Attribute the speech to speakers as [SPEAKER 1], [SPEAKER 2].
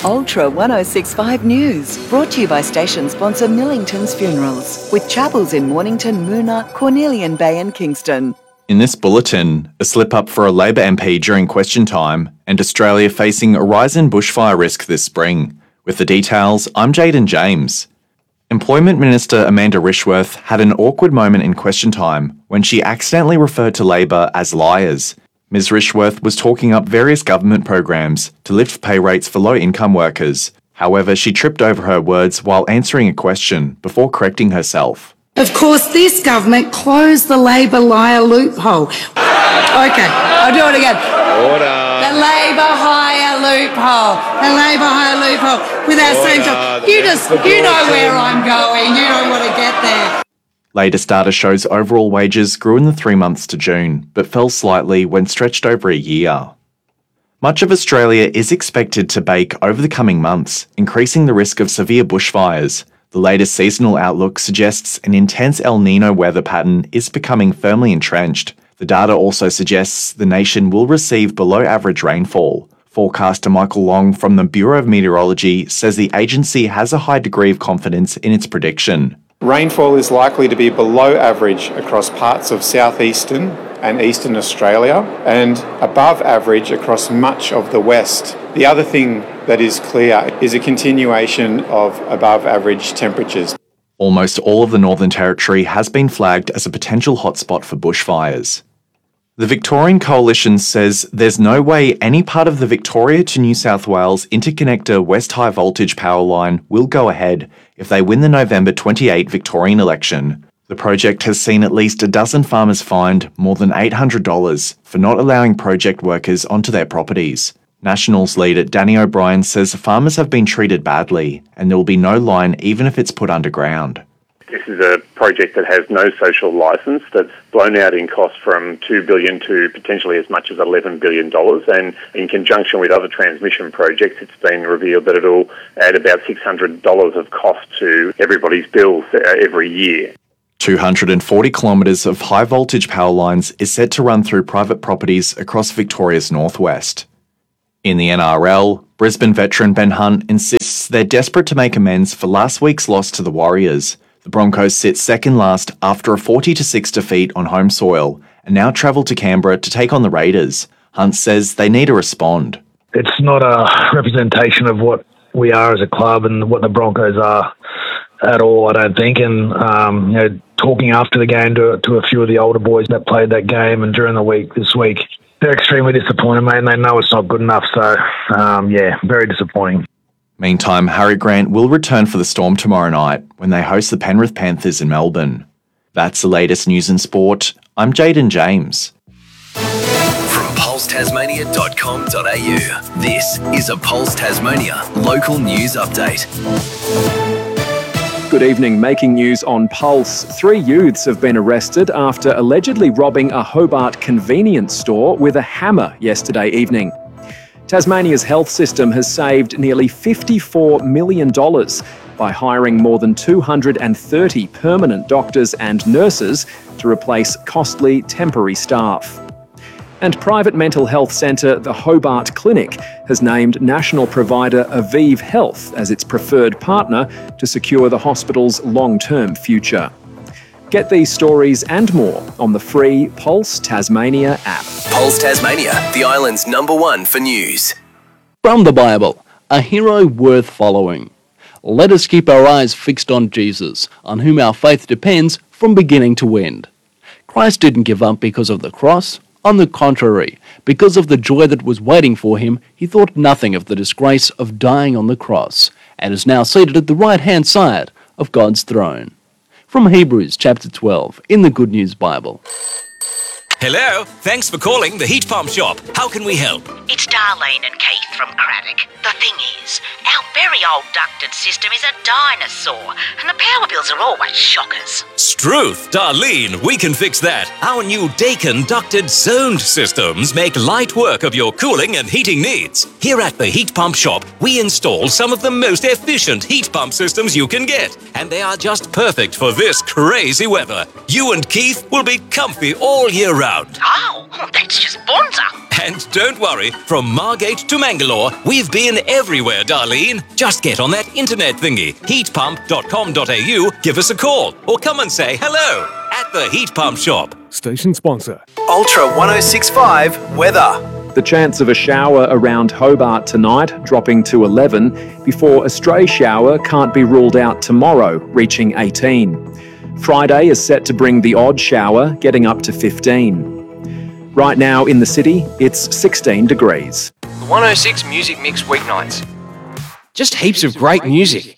[SPEAKER 1] Ultra 1065 News, brought to you by station sponsor Millington's Funerals, with chapels in Mornington, Moona, Cornelian Bay and Kingston.
[SPEAKER 2] In this bulletin, a slip-up for a Labor MP during question time and Australia facing a rise in bushfire risk this spring. With the details, I'm Jaden James. Employment Minister Amanda Rishworth had an awkward moment in question time when she accidentally referred to Labor as liars. Ms Rishworth was talking up various government programs to lift pay rates for low-income workers. However, she tripped over her words while answering a question before correcting herself.
[SPEAKER 3] Of course, this government closed the Labor liar loophole. Okay, I'll do it again.
[SPEAKER 4] Order.
[SPEAKER 3] The Labor hire loophole. The Labor hire loophole. With our same job. You know where I'm going. You don't want to get there.
[SPEAKER 2] Latest data shows overall wages grew in the 3 months to June, but fell slightly when stretched over a year. Much of Australia is expected to bake over the coming months, increasing the risk of severe bushfires. The latest seasonal outlook suggests an intense El Niño weather pattern is becoming firmly entrenched. The data also suggests the nation will receive below-average rainfall. Forecaster Michael Long from the Bureau of Meteorology says the agency has a high degree of confidence in its prediction.
[SPEAKER 5] Rainfall is likely to be below average across parts of southeastern and eastern Australia and above average across much of the west. The other thing that is clear is a continuation of above average temperatures.
[SPEAKER 2] Almost all of the Northern Territory has been flagged as a potential hotspot for bushfires. The Victorian Coalition says there's no way any part of the Victoria to New South Wales interconnector West High Voltage power line will go ahead if they win the November 28 Victorian election. The project has seen at least a dozen farmers fined more than $800 for not allowing project workers onto their properties. Nationals leader Danny O'Brien says farmers have been treated badly and there will be no line even if it's put underground.
[SPEAKER 6] This is a project that has no social licence, that's blown out in cost from $2 billion to potentially as much as $11 billion. And in conjunction with other transmission projects, it's been revealed that it'll add about $600 of cost to everybody's bills every year.
[SPEAKER 2] 240 kilometres of high-voltage power lines is set to run through private properties across Victoria's northwest. In the NRL, Brisbane veteran Ben Hunt insists they're desperate to make amends for last week's loss to the Warriors. The Broncos sit second last after a 40-6 defeat on home soil and now travel to Canberra to take on the Raiders. Hunt says they need to respond.
[SPEAKER 7] It's not a representation of what we are as a club and what the Broncos are at all, I don't think. And, talking after the game to a few of the older boys that played that game and during the week this week, they're extremely disappointed, mate, and they know it's not good enough. So, very disappointing.
[SPEAKER 2] Meantime, Harry Grant will return for the Storm tomorrow night when they host the Penrith Panthers in Melbourne. That's the latest news and sport. I'm Jaden James.
[SPEAKER 8] From pulsetasmania.com.au, this is a Pulse Tasmania local news update.
[SPEAKER 9] Good evening. Making news on Pulse. 3 youths have been arrested after allegedly robbing a Hobart convenience store with a hammer yesterday evening. Tasmania's health system has saved nearly $54 million by hiring more than 230 permanent doctors and nurses to replace costly temporary staff. And private mental health centre the Hobart Clinic has named national provider Avive Health as its preferred partner to secure the hospital's long-term future. Get these stories and more on the free Pulse Tasmania app.
[SPEAKER 8] Pulse Tasmania, the island's #1 for news.
[SPEAKER 10] From the Bible, a hero worth following. Let us keep our eyes fixed on Jesus, on whom our faith depends from beginning to end. Christ didn't give up because of the cross. On the contrary, because of the joy that was waiting for him, he thought nothing of the disgrace of dying on the cross, and is now seated at the right-hand side of God's throne. From Hebrews chapter 12 in the Good News Bible.
[SPEAKER 11] Hello, thanks for calling the Heat Pump Shop. How can we help?
[SPEAKER 12] It's Darlene and Keith from Craddock. The thing is, our very old ducted system is a dinosaur, and the power bills are always shockers.
[SPEAKER 11] Struth, Darlene, we can fix that. Our new Daikin ducted zoned systems make light work of your cooling and heating needs. Here at the Heat Pump Shop, we install some of the most efficient heat pump systems you can get, and they are just perfect for this crazy weather. You and Keith will be comfy all year round. around.
[SPEAKER 12] Oh, that's just bonza.
[SPEAKER 11] And don't worry, from Margate to Mangalore, we've been everywhere, Darlene. Just get on that internet thingy, heatpump.com.au, give us a call, or come and say hello at the Heat Pump Shop.
[SPEAKER 4] Station sponsor.
[SPEAKER 8] Ultra 1065 weather.
[SPEAKER 9] The chance of a shower around Hobart tonight dropping to 11 before a stray shower can't be ruled out tomorrow, reaching 18. Friday is set to bring the odd shower, getting up to 15. Right now in the city, it's 16 degrees.
[SPEAKER 13] The 106 Music Mix weeknights. Just heaps of great music.